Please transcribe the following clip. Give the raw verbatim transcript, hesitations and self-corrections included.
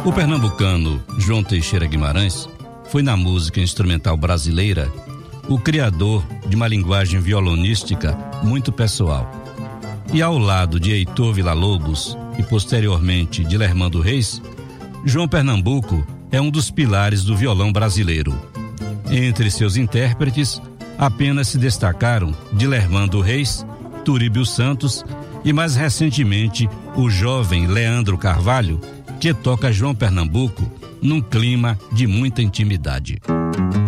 O pernambucano João Teixeira Guimarães foi na música instrumental brasileira o criador de uma linguagem violonística muito pessoal. E ao lado de Heitor Villa-Lobos e posteriormente de Lermando Reis, João Pernambuco é um dos pilares do violão brasileiro. Entre seus intérpretes, apenas se destacaram Dilermando Reis, Turíbio Santos e mais recentemente o jovem Leandro Carvalho, que toca João Pernambuco num clima de muita intimidade.